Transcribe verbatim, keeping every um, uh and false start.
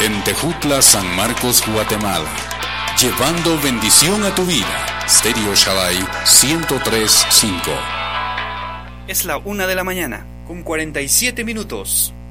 En Tejutla, San Marcos, Guatemala. Llevando bendición a tu vida. Stereo Shaddai ciento tres punto cinco. Es la una de la mañana, con cuarenta y siete minutos.